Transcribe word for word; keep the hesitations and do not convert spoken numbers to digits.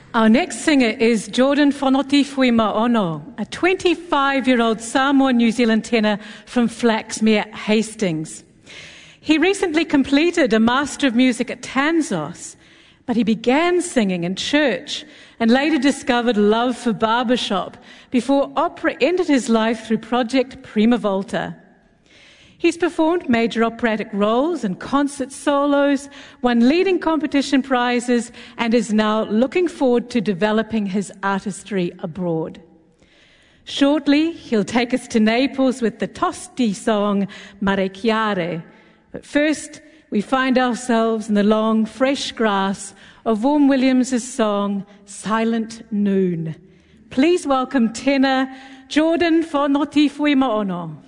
Our next singer is Jordan Whanoti Ma'ono, a twenty-five-year-old Samoan New Zealand tenor from Flaxmere, Hastings. He recently completed a Master of Music at Tanzos, but he began singing in church and later discovered love for barbershop before opera entered his life through Project Prima Volta. He's performed major operatic roles and concert solos, won leading competition prizes, and is now looking forward to developing his artistry abroad. Shortly, he'll take us to Naples with the Tosti song Mare Chiare. But first, we find ourselves in the long, fresh grass of Vaughan Williams' song Silent Noon. Please welcome tenor Jordan Whanoti Ma'ono.